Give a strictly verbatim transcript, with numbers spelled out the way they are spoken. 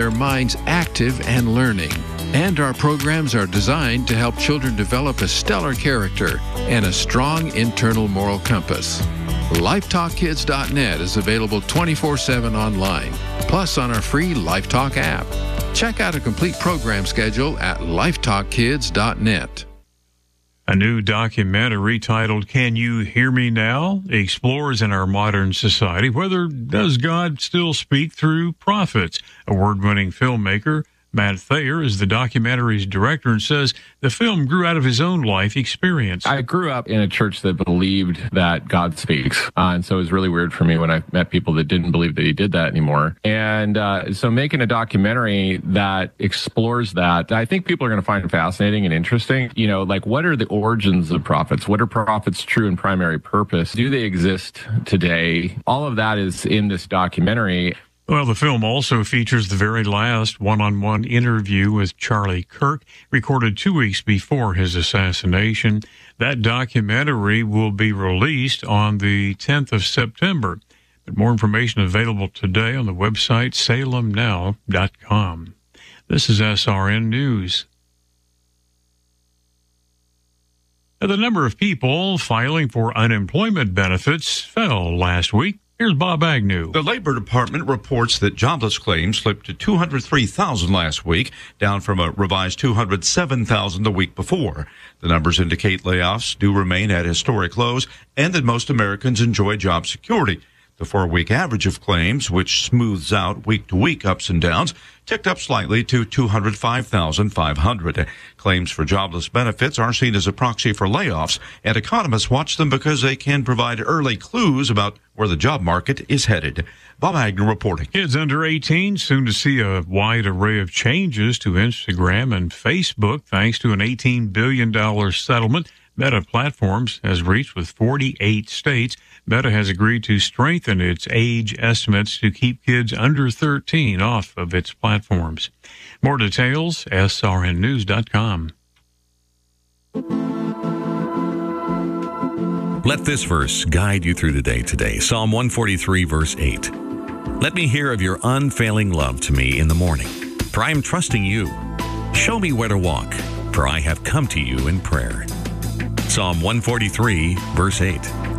their minds active and learning. And our programs are designed to help children develop a stellar character and a strong internal moral compass. Life Talk Kids dot net is available twenty-four seven online, plus on our free Life Talk app. Check out a complete program schedule at Life Talk Kids dot net. A new documentary titled Can You Hear Me Now? Explores in our modern society whether does God still speak through prophets. Award-winning filmmaker Matt Thayer is the documentary's director and says the film grew out of his own life experience. I grew up in a church that believed that God speaks. Uh, and so it was really weird for me when I met people that didn't believe that he did that anymore. And uh, so making a documentary that explores that, I think people are going to find fascinating and interesting. You know, like what are the origins of prophets? What are prophets' true and primary purpose? Do they exist today? All of that is in this documentary. Well, the film also features the very last one-on-one interview with Charlie Kirk, recorded two weeks before his assassination. That documentary will be released on the tenth of September. But more information available today on the website salem now dot com. This is S R N News. The number of people filing for unemployment benefits fell last week. Here's Bob Agnew. The Labor Department reports that jobless claims slipped to two hundred three thousand last week, down from a revised two hundred seven thousand the week before. The numbers indicate layoffs do remain at historic lows and that most Americans enjoy job security. The four-week average of claims, which smooths out week-to-week ups and downs, ticked up slightly to two hundred five thousand five hundred. Claims for jobless benefits are seen as a proxy for layoffs, and economists watch them because they can provide early clues about where the job market is headed. Bob Agnew reporting. Kids under eighteen soon to see a wide array of changes to Instagram and Facebook thanks to an eighteen billion dollars settlement Meta Platforms has reached with forty-eight states. Meta has agreed to strengthen its age estimates to keep kids under thirteen off of its platforms. More details, S R N news dot com. Let this verse guide you through the day today. Psalm one forty-three, verse eight. Let me hear of your unfailing love to me in the morning, for I am trusting you. Show me where to walk, for I have come to you in prayer. Psalm one forty-three, verse eight.